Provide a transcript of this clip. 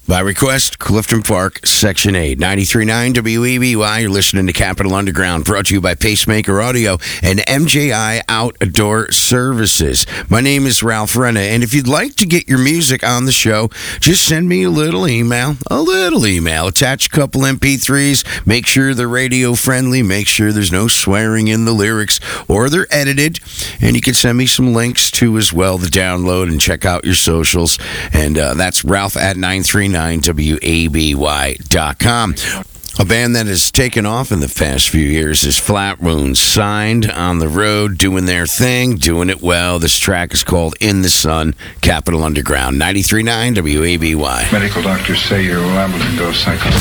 By request, Clifton Park, Section 8, 93.9 WEBY. You're listening to Capital Underground, brought to you by Pacemaker Audio and MJI Outdoor Services. My name is Ralph Renna, and if you'd like to get your music on the show, just send me a little email. Attach a couple MP3s, make sure they're radio-friendly, make sure there's no swearing in the lyrics, or they're edited, and you can send me some links, too, as well, to download and check out your socials, and that's Ralph at 939WABY.com. A band that has taken off in the past few years is Flat Wounds, signed on the road, doing their thing, doing it well. This track is called In the Sun, Capital Underground, 93.9 WABY. Medical doctors say you're liable to go psycho.